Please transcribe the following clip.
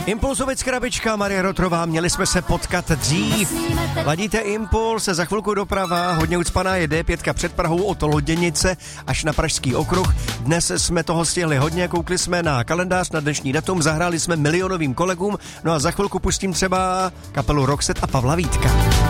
Impulsovic krabička, Marie Rotrová, měli jsme se potkat dřív. Ladíte Impuls, za chvilku doprava, hodně ucpaná je D5 před Prahou od Loděnice až na Pražský okruh. Dnes jsme toho stihli hodně, koukli jsme na kalendář na dnešní datum, zahráli jsme milionovým kolegům, no a za chvilku pustím třeba kapelu Roxette a Pavla Vítka.